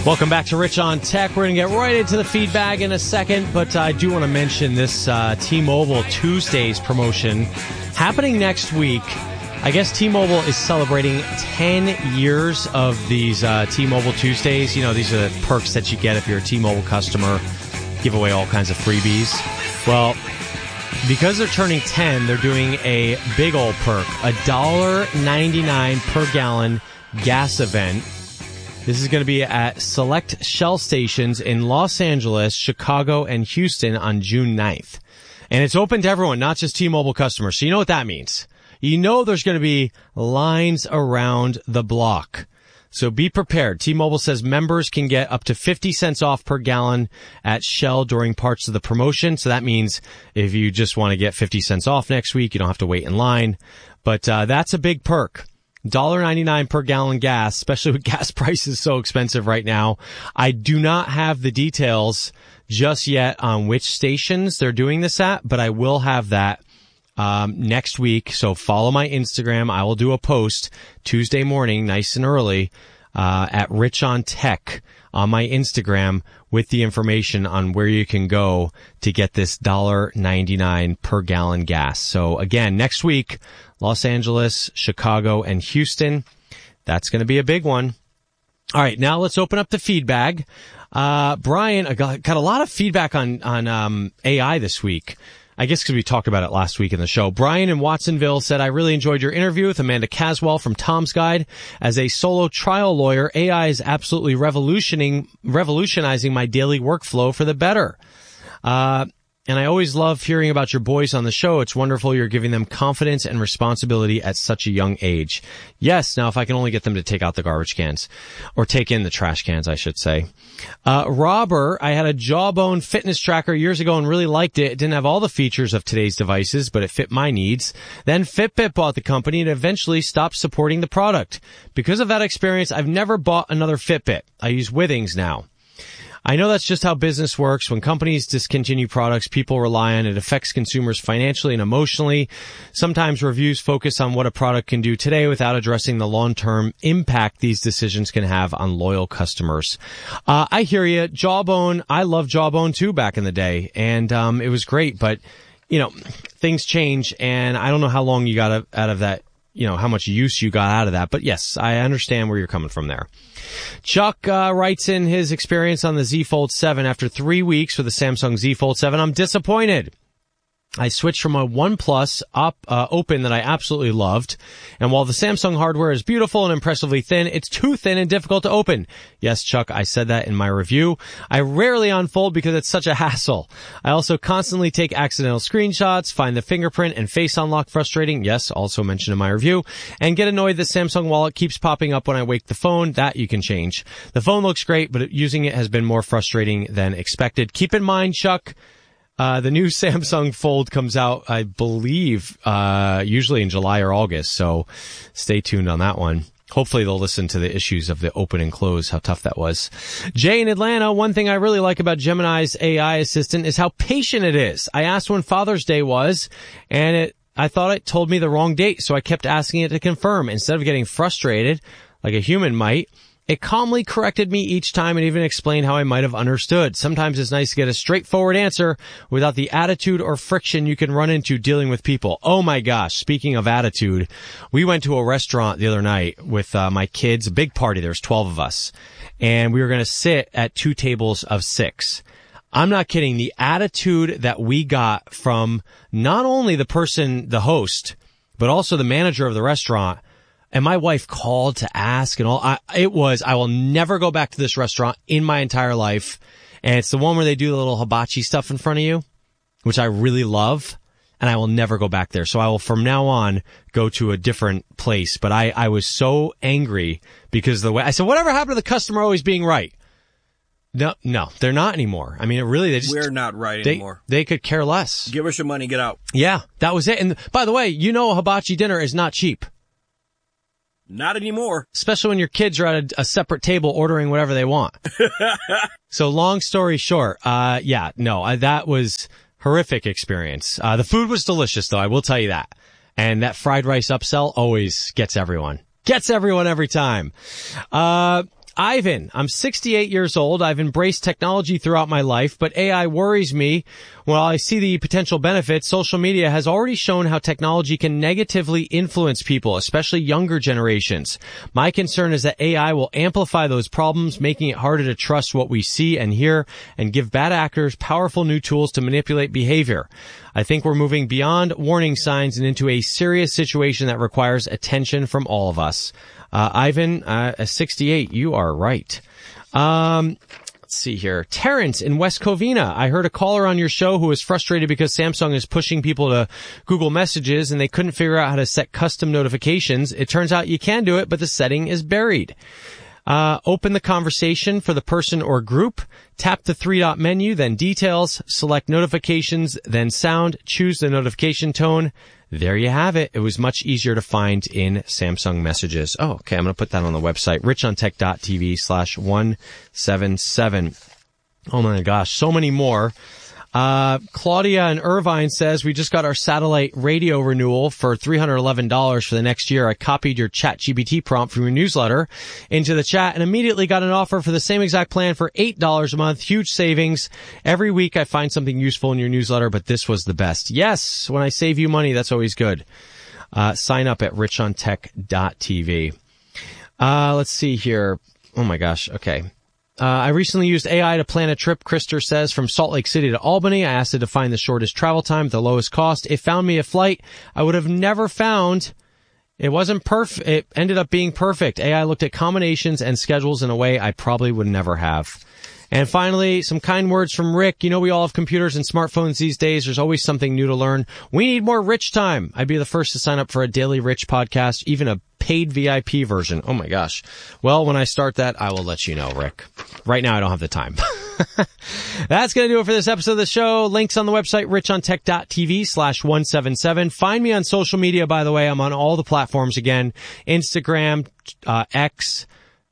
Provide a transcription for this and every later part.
Welcome back to Rich on Tech. We're going to get right into the feedback in a second, but I do want to mention this T-Mobile Tuesdays promotion happening next week. I guess T-Mobile is celebrating 10 years of these T-Mobile Tuesdays. You know, these are the perks that you get if you're a T-Mobile customer. Give away all kinds of freebies. Well, because they're turning 10, they're doing a big old perk, $1.99 per gallon gas event. This is going to be at select Shell stations in Los Angeles, Chicago, and Houston on June 9th. And it's open to everyone, not just T-Mobile customers. So you know what that means. You know there's going to be lines around the block. So be prepared. T-Mobile says members can get up to 50 cents off per gallon at Shell during parts of the promotion. So that means if you just want to get 50 cents off next week, you don't have to wait in line. But that's a big perk. $1.99 per gallon gas, especially with gas prices so expensive right now. I do not have the details just yet on which stations they're doing this at, but I will have that next week. So follow my Instagram. I will do a post Tuesday morning, nice and early, at Rich on Tech on my Instagram with the information on where you can go to get this $1.99 per gallon gas. So again, next week, Los Angeles, Chicago, and Houston. That's going to be a big one. All right, now let's open up the feedback. Brian, I got a lot of feedback on AI this week. I guess because we talked about it last week in the show. Brian in Watsonville said, I really enjoyed your interview with Amanda Caswell from Tom's Guide. As a solo trial lawyer, AI is absolutely revolutionizing my daily workflow for the better. And I always love hearing about your boys on the show. It's wonderful you're giving them confidence and responsibility at such a young age. Yes, now if I can only get them to take out the garbage cans. Or take in the trash cans, I should say. Robert, I had a Jawbone fitness tracker years ago and really liked it. It didn't have all the features of today's devices, but it fit my needs. Then Fitbit bought the company and eventually stopped supporting the product. Because of that experience, I've never bought another Fitbit. I use Withings now. I know that's just how business works. When companies discontinue products people rely on, it affects consumers financially and emotionally. Sometimes reviews focus on what a product can do today without addressing the long-term impact these decisions can have on loyal customers. I hear you. Jawbone, I loved Jawbone too back in the day, and it was great, but, you know, things change, and I don't know how long you got out of that, you know, how much use you got out of that, but yes, I understand where you're coming from there. Chuck writes in his experience on the Z Fold 7. After 3 weeks with the Samsung Z Fold 7, I'm disappointed. I switched from a OnePlus Open that I absolutely loved. And while the Samsung hardware is beautiful and impressively thin, it's too thin and difficult to open. Yes, Chuck, I said that in my review. I rarely unfold because it's such a hassle. I also constantly take accidental screenshots, find the fingerprint and face unlock frustrating. Yes, also mentioned in my review. And get annoyed that Samsung Wallet keeps popping up when I wake the phone. That you can change. The phone looks great, but using it has been more frustrating than expected. Keep in mind, Chuck, the new Samsung Fold comes out, I believe, usually in July or August, so stay tuned on that one. Hopefully they'll listen to the issues of the open and close, how tough that was. Jay in Atlanta, one thing I really like about Gemini's AI assistant is how patient it is. I asked when Father's Day was, and I thought it told me the wrong date, so I kept asking it to confirm. Instead of getting frustrated, like a human might, it calmly corrected me each time and even explained how I might have understood. Sometimes it's nice to get a straightforward answer without the attitude or friction you can run into dealing with people. Oh my gosh, speaking of attitude, we went to a restaurant the other night with my kids, a big party. There's 12 of us, and we were going to sit at 2 tables of 6. I'm not kidding. The attitude that we got from not only the person, the host, but also the manager of the restaurant. And my wife called to ask and all. I will never go back to this restaurant in my entire life. And it's the one where they do the little hibachi stuff in front of you, which I really love. And I will never go back there. So I will from now on go to a different place. But I was so angry because of the way I said, whatever happened to the customer always being right? No, they're not anymore. I mean, we're not right anymore. They could care less. Give us your money, get out. Yeah, that was it. And by the way, you know, a hibachi dinner is not cheap. Not anymore. Especially when your kids are at a separate table ordering whatever they want. So long story short, that was horrific experience. The food was delicious though, I will tell you that. And that fried rice upsell always gets everyone. Gets everyone every time. I Ivan, I'm 68 years old. I've embraced technology throughout my life, but AI worries me. While I see the potential benefits, social media has already shown how technology can negatively influence people, especially younger generations. My concern is that AI will amplify those problems, making it harder to trust what we see and hear, and give bad actors powerful new tools to manipulate behavior. I think we're moving beyond warning signs and into a serious situation that requires attention from all of us. Ivan, 68, you are right. Let's see here. Terrence in West Covina. I heard a caller on your show who was frustrated because Samsung is pushing people to Google Messages and they couldn't figure out how to set custom notifications. It turns out you can do it, but the setting is buried. Open the conversation for the person or group. Tap the three-dot menu, then details. Select notifications, then sound. Choose the notification tone. There you have it. It was much easier to find in Samsung Messages. Oh, okay. I'm going to put that on the website, richontech.tv/177. Oh my gosh. So many more. Claudia in Irvine says, we just got our satellite radio renewal for $311 for the next year. I copied your ChatGPT prompt from your newsletter into the chat and immediately got an offer for the same exact plan for $8 a month. Huge savings. Every week I find something useful in your newsletter, but this was the best. Yes, when I save you money, that's always good. Sign up at richontech.tv. Let's see here. Oh my gosh. Okay. I recently used AI to plan a trip, Krister says, from Salt Lake City to Albany. I asked it to find the shortest travel time, the lowest cost. It found me a flight I would have never found. It wasn't perfect. It ended up being perfect. AI looked at combinations and schedules in a way I probably would never have. And finally, some kind words from Rick. You know, we all have computers and smartphones these days. There's always something new to learn. We need more Rich time. I'd be the first to sign up for a daily Rich podcast, even a paid VIP version. Oh my gosh. Well, when I start that, I will let you know, Rick. Right now, I don't have the time. That's going to do it for this episode of the show. Links on the website, richontech.tv/177. Find me on social media, by the way. I'm on all the platforms again. Instagram, X,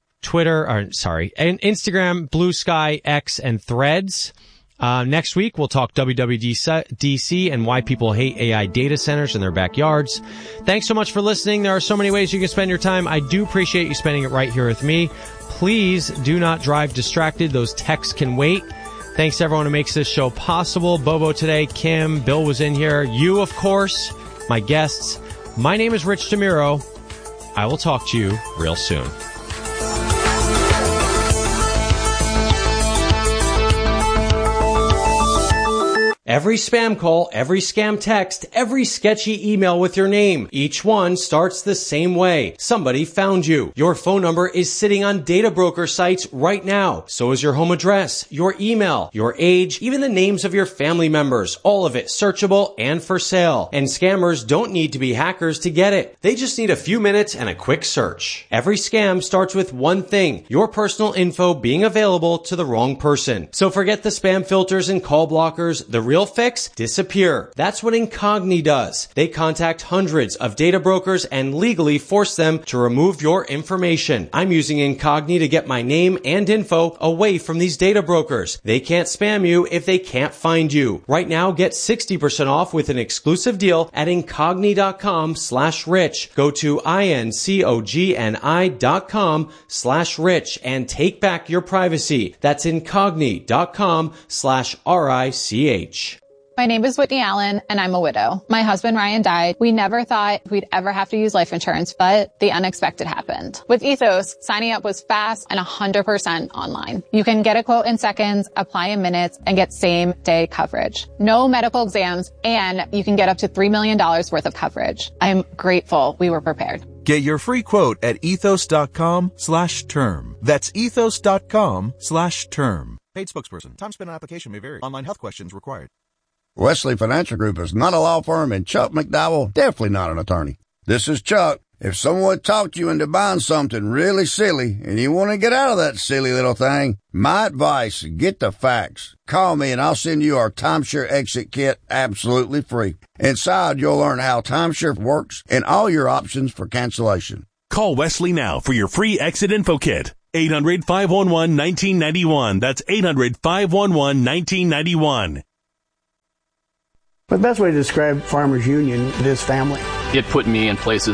Instagram, Blue Sky, X, and Threads. Next week, we'll talk WWDC and why people hate AI data centers in their backyards. Thanks so much for listening. There are so many ways you can spend your time. I do appreciate you spending it right here with me. Please do not drive distracted. Those texts can wait. Thanks to everyone who makes this show possible. Bobo today, Kim, Bill was in here. You, of course, my guests. My name is Rich DeMuro. I will talk to you real soon. Every spam call, every scam text, every sketchy email with your name. Each one starts the same way. Somebody found you. Your phone number is sitting on data broker sites right now. So is your home address, your email, your age, even the names of your family members. All of it searchable and for sale. And scammers don't need to be hackers to get it. They just need a few minutes and a quick search. Every scam starts with one thing, your personal info being available to the wrong person. So forget the spam filters and call blockers. The real fix? Disappear. That's what Incogni does. They contact hundreds of data brokers and legally force them to remove your information. I'm using Incogni to get my name and info away from these data brokers. They can't spam you if they can't find you. Right now, get 60% off with an exclusive deal at Incogni.com/rich. Go to INCOGNI.com/rich and take back your privacy. That's Incogni.com/RICH. My name is Whitney Allen, and I'm a widow. My husband, Ryan, died. We never thought we'd ever have to use life insurance, but the unexpected happened. With Ethos, signing up was fast and 100% online. You can get a quote in seconds, apply in minutes, and get same-day coverage. No medical exams, and you can get up to $3 million worth of coverage. I'm grateful we were prepared. Get your free quote at ethos.com/term. That's ethos.com/term. Paid spokesperson. Time spent on application may vary. Online health questions required. Wesley Financial Group is not a law firm, and Chuck McDowell definitely not an attorney. This is Chuck. If someone talked you into buying something really silly and you want to get out of that silly little thing, my advice, get the facts. Call me and I'll send you our timeshare exit kit absolutely free. Inside, you'll learn how timeshare works and all your options for cancellation. Call Wesley now for your free exit info kit. 800-511-1991. That's 800-511-1991. The best way to describe Farmers Union is family. It put me in places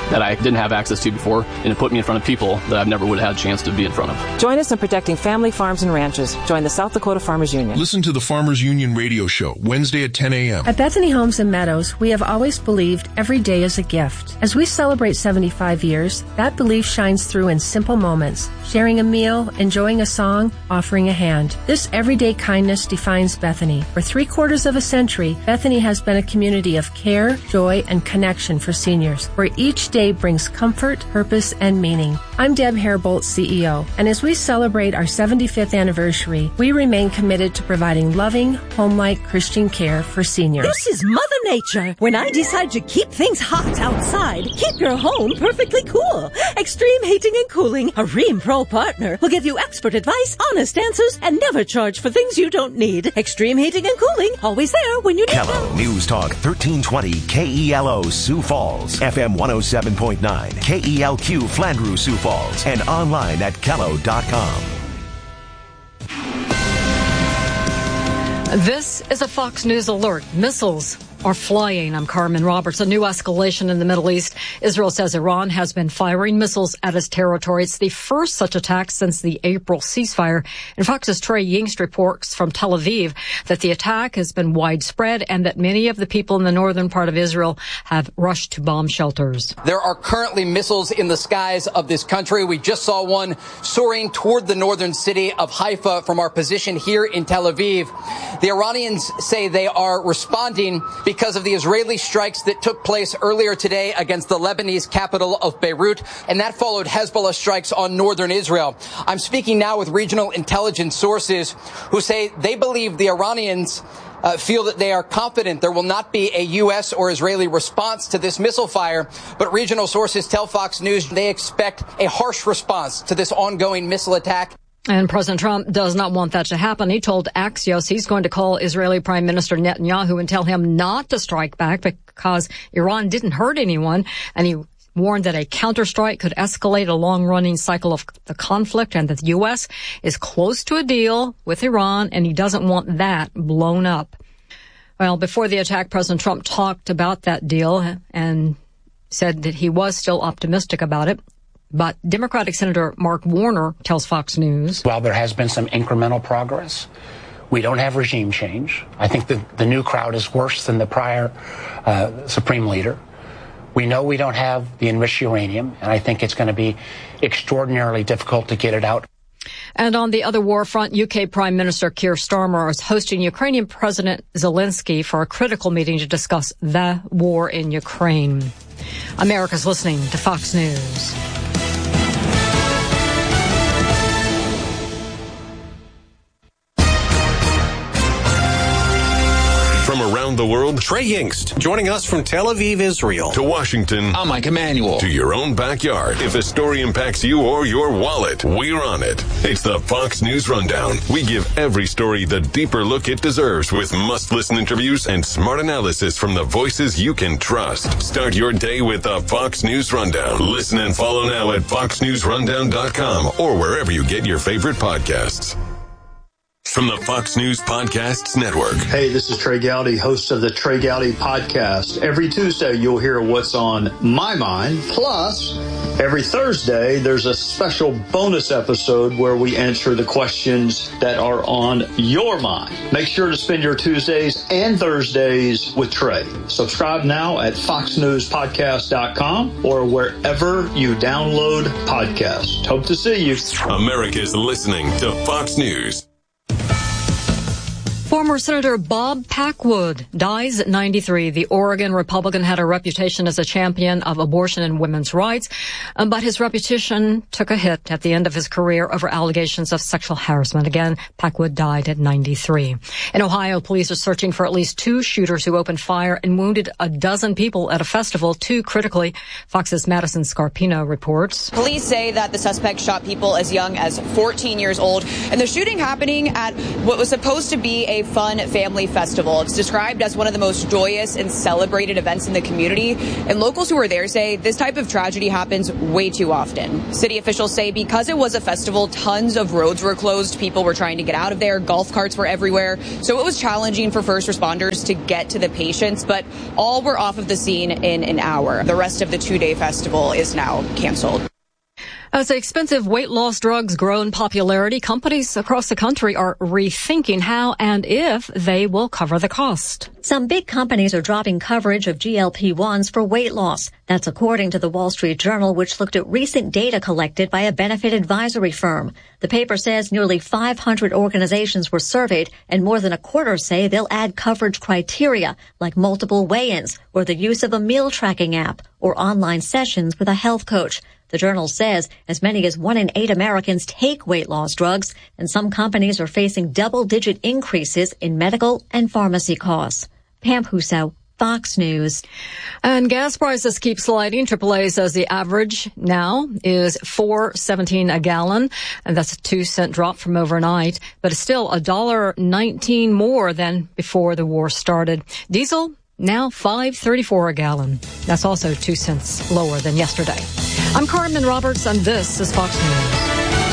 that I didn't have access to before, and it put me in front of people that I never would have had a chance to be in front of. Join us in protecting family farms and ranches. Join the South Dakota Farmers Union. Listen to the Farmers Union radio show, Wednesday at 10 a.m. At Bethany Homes and Meadows, we have always believed every day is a gift. As we celebrate 75 years, that belief shines through in simple moments. Sharing a meal, enjoying a song, offering a hand. This everyday kindness defines Bethany. For 3/4 of a century, Bethany has been a community of care, joy, and connection for seniors, where each day brings comfort, purpose, and meaning. I'm Deb Hairbolt, CEO, and as we celebrate our 75th anniversary, we remain committed to providing loving, home-like Christian care for seniors. This is Mother Nature. When I decide to keep things hot outside, keep your home perfectly cool. Extreme Heating and Cooling, a Rheem Pro partner, will give you expert advice, honest answers, and never charge for things you don't need. Extreme Heating and Cooling, always there when you need them. Kello News Talk 1320 KELO Sioux Falls, FM 107.9 KELQ Flandreau Sioux Falls, and online at kello.com. This is a Fox News alert. Missiles are flying. I'm Carmen Roberts. A new escalation in the Middle East. Israel says Iran has been firing missiles at its territory. It's the first such attack since the April ceasefire. And Fox's Trey Yingst reports from Tel Aviv that the attack has been widespread and that many of the people in the northern part of Israel have rushed to bomb shelters. There are currently missiles in the skies of this country. We just saw one soaring toward the northern city of Haifa from our position here in Tel Aviv. The Iranians say they are responding because of the Israeli strikes that took place earlier today against the Lebanese capital of Beirut, and that followed Hezbollah strikes on northern Israel. I'm speaking now with regional intelligence sources who say they believe the Iranians feel that they are confident there will not be a U.S. or Israeli response to this missile fire, but regional sources tell Fox News they expect a harsh response to this ongoing missile attack. And President Trump does not want that to happen. He told Axios he's going to call Israeli Prime Minister Netanyahu and tell him not to strike back because Iran didn't hurt anyone. And he warned that a counterstrike could escalate a long-running cycle of the conflict and that the U.S. is close to a deal with Iran, and he doesn't want that blown up. Well, before the attack, President Trump talked about that deal and said that he was still optimistic about it. But Democratic Senator Mark Warner tells Fox News, while there has been some incremental progress, we don't have regime change. I think the new crowd is worse than the prior Supreme Leader. We know we don't have the enriched uranium, and I think it's going to be extraordinarily difficult to get it out. And on the other war front, UK Prime Minister Keir Starmer is hosting Ukrainian President Zelensky for a critical meeting to discuss the war in Ukraine. America's listening to Fox News. From around the world, Trey Yingst, joining us from Tel Aviv, Israel. To Washington, I'm Mike Emanuel. To your own backyard. If a story impacts you or your wallet, we're on it. It's the Fox News Rundown. We give every story the deeper look it deserves with must-listen interviews and smart analysis from the voices you can trust. Start your day with the Fox News Rundown. Listen and follow now at foxnewsrundown.com or wherever you get your favorite podcasts. From the Fox News Podcasts Network. Hey, this is Trey Gowdy, host of the Trey Gowdy Podcast. Every Tuesday, you'll hear what's on my mind. Plus, every Thursday, there's a special bonus episode where we answer the questions that are on your mind. Make sure to spend your Tuesdays and Thursdays with Trey. Subscribe now at foxnewspodcast.com or wherever you download podcasts. Hope to see you. America's listening to Fox News. Former Senator Bob Packwood dies at 93. The Oregon Republican had a reputation as a champion of abortion and women's rights, but his reputation took a hit at the end of his career over allegations of sexual harassment. Again, Packwood died at 93. In Ohio, police are searching for at least 2 shooters who opened fire and wounded a dozen people at a festival, 2 critically. Fox's Madison Scarpino reports. Police say that the suspect shot people as young as 14 years old, and the shooting happening at what was supposed to be a fun family festival. It's described as one of the most joyous and celebrated events in the community, and locals who are there say this type of tragedy happens way too often. City officials say because it was a festival, tons of roads were closed, people were trying to get out of there, golf carts were everywhere, so it was challenging for first responders to get to the patients, but all were off of the scene in an hour. The rest of the two-day festival is now canceled. As expensive weight loss drugs grow in popularity, companies across the country are rethinking how and if they will cover the cost. Some big companies are dropping coverage of GLP-1s for weight loss. That's according to the Wall Street Journal, which looked at recent data collected by a benefit advisory firm. The paper says nearly 500 organizations were surveyed, and more than a quarter say they'll add coverage criteria like multiple weigh-ins or the use of a meal tracking app or online sessions with a health coach. The Journal says as many as 1 in 8 Americans take weight loss drugs, and some companies are facing double-digit increases in medical and pharmacy costs. Pam Huso, Fox News. And gas prices keep sliding. AAA says the average now is $4.17 a gallon, and that's a 2-cent drop from overnight, but it's still $1.19 more than before the war started. Diesel now $5.34 a gallon. That's also 2 cents lower than yesterday. I'm Carmen Roberts, and this is Fox News.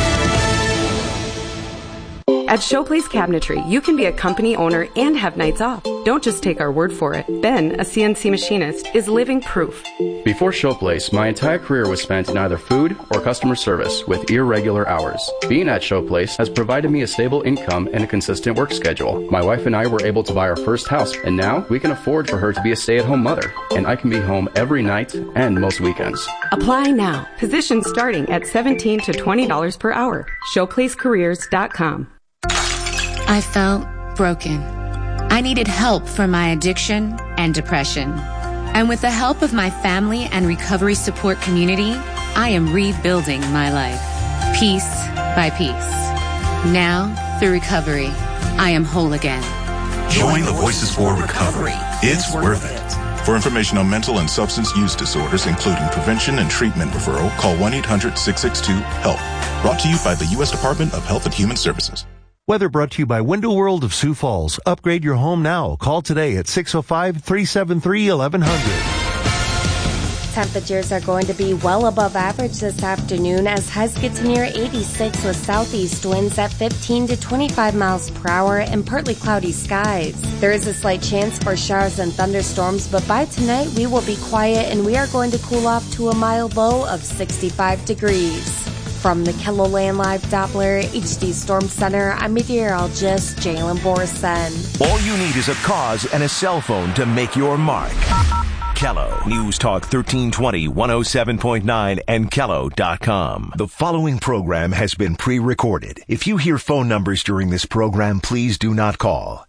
At Showplace Cabinetry, you can be a company owner and have nights off. Don't just take our word for it. Ben, a CNC machinist, is living proof. Before Showplace, my entire career was spent in either food or customer service with irregular hours. Being at Showplace has provided me a stable income and a consistent work schedule. My wife and I were able to buy our first house, and now we can afford for her to be a stay-at-home mother, and I can be home every night and most weekends. Apply now. Positions starting at $17 to $20 per hour. ShowplaceCareers.com. I felt broken. I needed help for my addiction and depression. And with the help of my family and recovery support community, I am rebuilding my life, piece by piece. Now, through recovery, I am whole again. Join the Voices for Recovery. It's worth it. For information on mental and substance use disorders, including prevention and treatment referral, call 1-800-662-HELP. Brought to you by the U.S. Department of Health and Human Services. Weather brought to you by Window World of Sioux Falls. Upgrade your home now. Call today at 605-373-1100. Temperatures are going to be well above average this afternoon as highs get to near 86 with southeast winds at 15 to 25 miles per hour and partly cloudy skies. There is a slight chance for showers and thunderstorms, but by tonight we will be quiet and we are going to cool off to a mild low of 65 degrees. From the KELOLAND Live Doppler HD Storm Center, I'm meteorologist Jalen Borson. All you need is a cause and a cell phone to make your mark. Kello News Talk 1320, 107.9, and Kello.com. The following program has been pre-recorded. If you hear phone numbers during this program, please do not call.